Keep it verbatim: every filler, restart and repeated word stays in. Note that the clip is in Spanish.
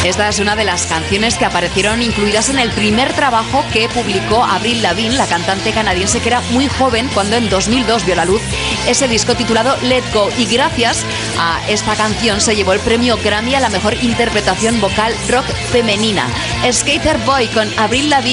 Esta es una de las canciones que aparecieron incluidas en el primer trabajo que publicó Avril Lavigne, la cantante canadiense que era muy joven cuando en dos mil dos vio la luz ese disco titulado Let Go. Y gracias a esta canción se llevó el premio Grammy a la mejor interpretación vocal rock femenina. Skater Boy con Avril Lavigne.